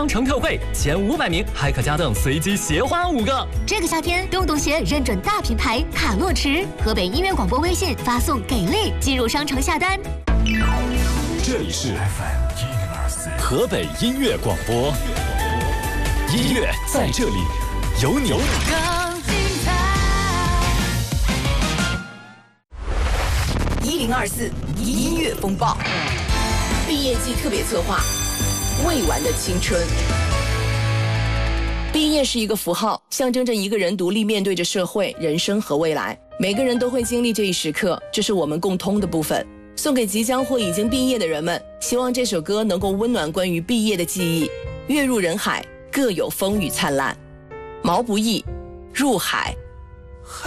城特惠，前500名还可加赠随机鞋花5个。 这个夏天，洞洞鞋认准大品牌卡洛驰，河北音乐广播微信发送给力，进入商城下单。 这里是 FM 104河北音乐广播，音乐在这里，有你。 1024音乐风暴，毕业季特别策划，未完的青春。毕业是一个符号，象征着一个人独立面对着社会、人生和未来。每个人都会经历这一时刻，这是我们共通的部分。送给即将或已经毕业的人们，希望这首歌能够温暖关于毕业的记忆。跃入人海，各有风雨灿烂。毛不易，入海。